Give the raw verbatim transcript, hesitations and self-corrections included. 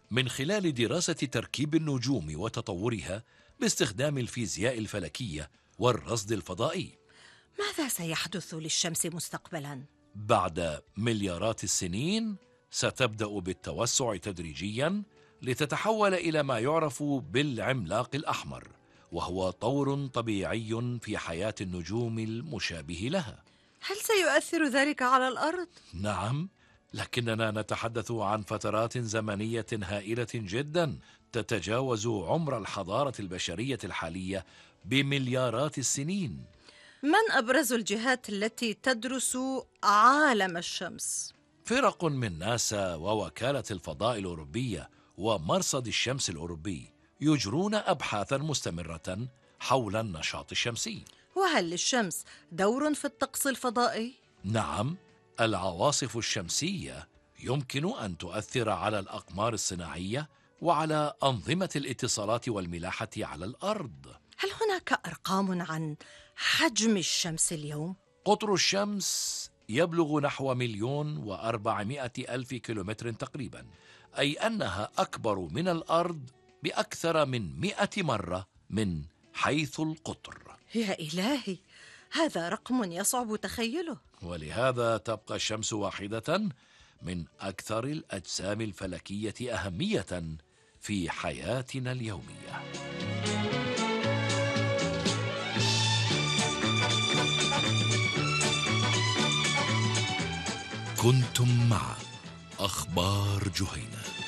من خلال دراسة تركيب النجوم وتطورها باستخدام الفيزياء الفلكية والرصد الفضائي. ماذا سيحدث للشمس مستقبلاً؟ بعد مليارات السنين ستبدأ بالتوسع تدريجياً لتتحول إلى ما يعرف بالعملاق الأحمر، وهو طور طبيعي في حياة النجوم المشابه لها. هل سيؤثر ذلك على الأرض؟ نعم، لكننا نتحدث عن فترات زمنية هائلة جدا تتجاوز عمر الحضارة البشرية الحالية بمليارات السنين. من أبرز الجهات التي تدرس عالم الشمس؟ فرق من ناسا ووكالة الفضاء الأوروبية ومرصد الشمس الأوروبي يجرون أبحاثا مستمرة حول النشاط الشمسي. وهل للشمس دور في الطقس الفضائي؟ نعم، العواصف الشمسية يمكن أن تؤثر على الأقمار الصناعية وعلى أنظمة الاتصالات والملاحة على الأرض. هل هناك أرقام عن حجم الشمس اليوم؟ قطر الشمس يبلغ نحو مليون وأربعمائة ألف كيلومتر تقريبا، أي أنها أكبر من الأرض بأكثر من مئة مرة من حيث القطر. يا إلهي، هذا رقم يصعب تخيله. ولهذا تبقى الشمس واحدة من أكثر الأجسام الفلكية أهمية في حياتنا اليومية. كنتم مع أخبار جهينة.